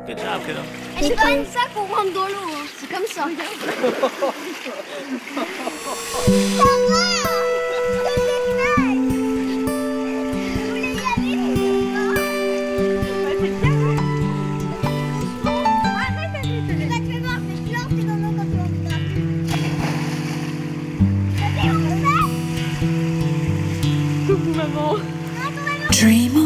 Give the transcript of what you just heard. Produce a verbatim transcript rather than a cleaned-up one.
Good job, kiddo. C'est pas comme ça qu'on rentre dans l'eau, hein. C'est comme ça. Dream